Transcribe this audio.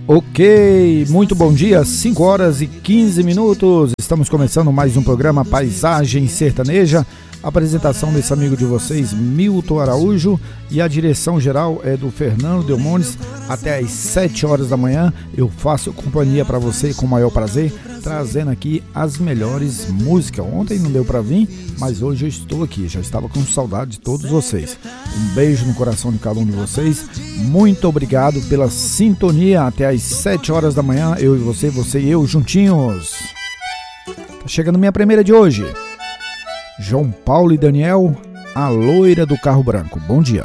Ok, muito bom dia, 5 horas e 15 minutos. Estamos começando mais um programa Paisagem Sertaneja. Apresentação desse amigo de vocês, Milton Araújo, e a direção geral é do Fernando Delmontes. Até às 7 horas da manhã eu faço companhia para você com o maior prazer, trazendo aqui as melhores músicas. Ontem não deu para vir, mas hoje eu estou aqui, já estava com saudade de todos vocês. Um beijo no coração de cada um de vocês, muito obrigado pela sintonia. Até às 7 horas da manhã, eu e você e eu juntinhos. Tá chegando minha primeira de hoje. João Paulo e Daniel, a loira do carro branco. Bom dia.